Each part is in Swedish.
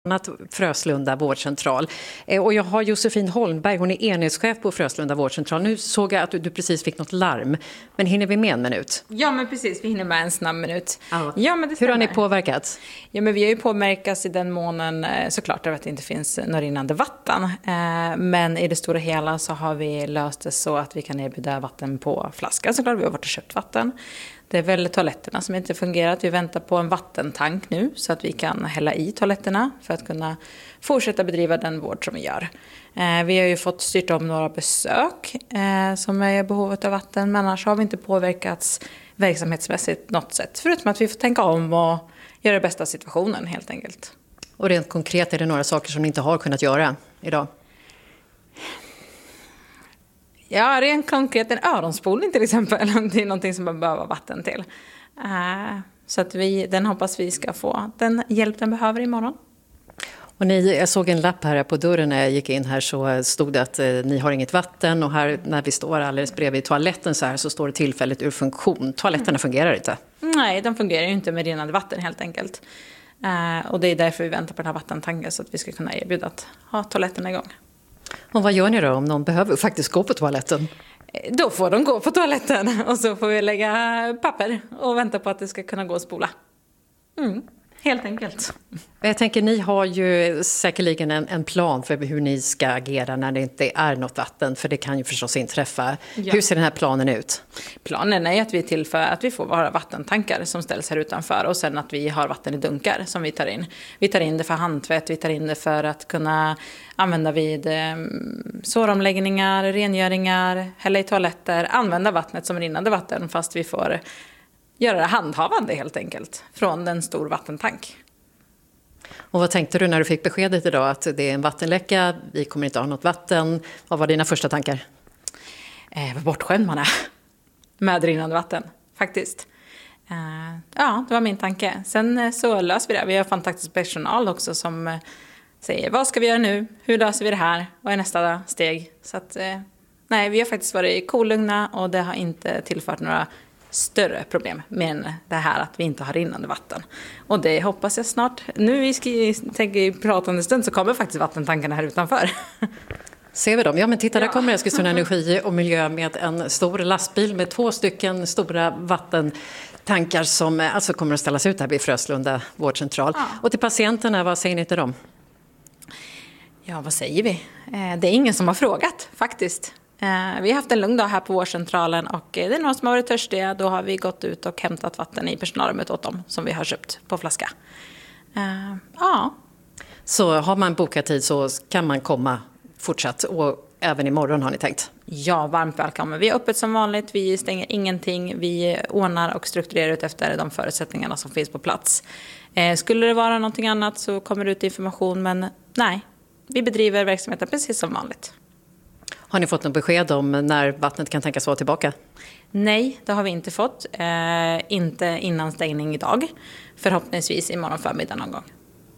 Fröslunda vårdcentral. Och jag har Josefin Holmberg, hon är enhetschef på Fröslunda vårdcentral. Nu såg jag att du precis fick något larm. Men hinner vi med en minut? Ja, men precis. Vi hinner med en snabb minut. Ja, men hur har ni påverkats? Ja, men vi har ju påverkats i den månen såklart av att det inte finns något rinnande vatten. Men i det stora hela så har vi löst det så att vi kan erbjuda vatten på flaska. Såklart, vi har varit och köpt vatten. Det är väl toaletterna som inte fungerat. Vi väntar på en vattentank nu så att vi kan hälla i toaletterna för att kunna fortsätta bedriva den vård som vi gör. Vi har ju fått styrt om några besök som är i behovet av vatten, men annars har vi inte påverkats verksamhetsmässigt något sätt. Förutom att vi får tänka om och göra det bästa av situationen helt enkelt. Och rent konkret, är det några saker som ni inte har kunnat göra idag? Ja, rent konkret en öronspolning till exempel. Det är någonting som man behöver vatten till. Så att den hoppas vi ska få den hjälp den behöver imorgon. Och jag såg en lapp här på dörren när jag gick in här, så stod det att ni har inget vatten. Och här när vi står alldeles bredvid toaletten så står det tillfälligt ur funktion. Toaletterna fungerar inte. Nej, de fungerar ju inte med rinnande vatten helt enkelt. Och det är därför vi väntar på den här vattentanken så att vi ska kunna erbjuda att ha toaletterna igång. Och vad gör ni då om någon behöver faktiskt gå på toaletten? Då får de gå på toaletten och så får vi lägga papper och vänta på att det ska kunna gå att spola. Helt enkelt. Jag tänker, ni har ju säkerligen en plan för hur ni ska agera när det inte är något vatten, för det kan ju förstås inträffa. Ja. Hur ser den här planen ut? Planen är att vi tillför att vi får våra vattentankar som ställs här utanför, och sen att vi har vatten i dunkar som vi tar in. Vi tar in det för handtvätt, vi tar in det för att kunna använda vid såromläggningar, rengöringar, hälla i toaletter, använda vattnet som rinnande vatten fast vi får göra det handhavande helt enkelt från en stor vattentank. Och vad tänkte du när du fick beskedet idag att det är en vattenläcka, vi kommer inte ha något vatten? Vad var dina första tankar? Vad bortskämd man är med rinnande vatten, faktiskt. Ja, det var min tanke. Sen så löser vi det. Vi har fantastisk personal också som säger, vad ska vi göra nu? Hur löser vi det här? Vad är nästa steg? Så att, nej, vi har faktiskt varit kolugna och det har inte tillfört några större problem med det här att vi inte har rinnande vatten. Och det hoppas jag snart. Nu vi tänker prata om en stund så kommer faktiskt vattentankarna här utanför. Ser vi dem? Ja, men titta, där kommer Eskilstuna Energi och Miljö med en stor lastbil med 2 stycken stora vattentankar som alltså kommer att ställas ut här vid Fröslunda vårdcentral. Ja. Och till patienterna, vad säger ni till dem? Ja, vad säger vi? Det är ingen som har frågat faktiskt. Vi har haft en lugn dag här på vårdcentralen och det är några som har varit törstiga. Då har vi gått ut och hämtat vatten i personalrummet åt dem som vi har köpt på flaska. Ja. Så har man bokat tid så kan man komma fortsatt, och även imorgon har ni tänkt? Ja, varmt välkommen. Vi är öppet som vanligt, vi stänger ingenting. Vi ordnar och strukturerar ut efter de förutsättningarna som finns på plats. Skulle det vara någonting annat så kommer det ut information, men nej, vi bedriver verksamheten precis som vanligt. Har ni fått något besked om när vattnet kan tänkas vara tillbaka? Nej, det har vi inte fått. Inte innan stängning idag. Förhoppningsvis imorgon förmiddag någon gång.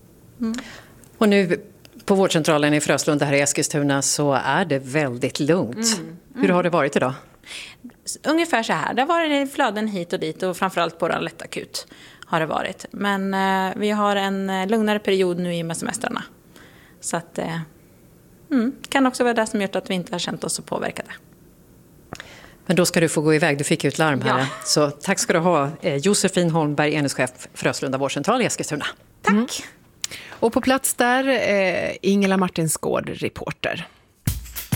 Och nu på vårdcentralen i Fröslunda här i Eskilstuna så är det väldigt lugnt. Hur har det varit idag? Ungefär så här. Det har varit flöden hit och dit och framförallt på den lättakut har det varit. Men vi har en lugnare period nu i med semestrarna. Så att kan också vara det som gjort att vi inte har känt oss så påverkade. Men då ska du få gå iväg, du fick ju ett larm här. Ja. Så tack ska du ha, Josefin Holmberg, enhetschef Fröslunda vårdcentral i Eskilstuna. Tack! Och på plats där, Ingela Martinsgård, reporter.